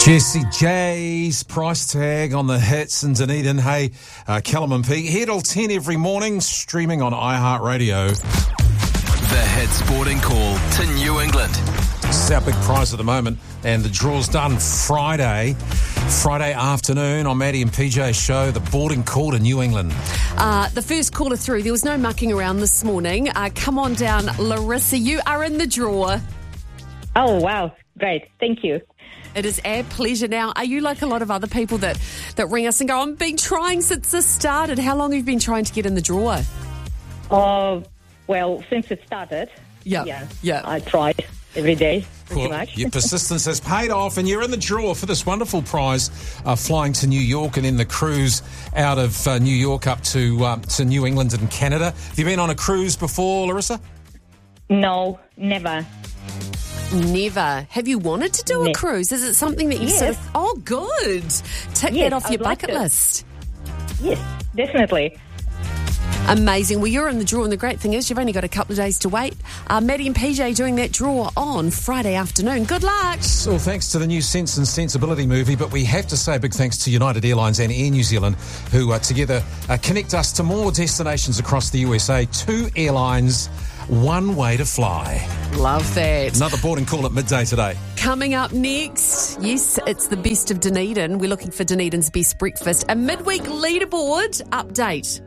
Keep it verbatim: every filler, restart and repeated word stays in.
Jessie J's price tag on the hits in Dunedin. Hey, uh, Callum and Pete, here till ten every morning, streaming on iHeartRadio. The Hit Sporting Call to New England. This is our big prize at the moment, and the draw's done Friday, Friday afternoon on Maddie and P J's show, the boarding call to New England. Uh, the first caller through, there was no mucking around this morning. Uh, come on down, Larissa, you are in the draw. Oh, wow. Great. Thank you. It is our pleasure. Now, are you like a lot of other people that, that ring us and go, I've been trying since this started? How long have you been trying to get in the draw? Oh, well, since it started. Yeah. Yeah. Yeah. I tried every day, pretty Well, much. your persistence has paid off, and you're in the draw for this wonderful prize, uh, flying to New York and then the cruise out of uh, New York up to uh, to New England and Canada. Have you been on a cruise before, Larissa? No, never. Never. Have you wanted to do a Ne- cruise? Is it something that you Yes. sort of... Oh, good. Tick Yes, that off I'd your like bucket to. list. Yes, definitely. Amazing. Well, you're in the draw, and the great thing is you've only got a couple of days to wait. Uh, Maddie and P J doing that draw on Friday afternoon. Good luck. So thanks to the new Sense and Sensibility movie, but we have to say big thanks to United Airlines and Air New Zealand, who uh, together uh, connect us to more destinations across the U S A. Two airlines, one way to fly. Love that. Another boarding call at midday today. Coming up next, yes, it's the best of Dunedin. We're looking for Dunedin's best breakfast. A midweek leaderboard update.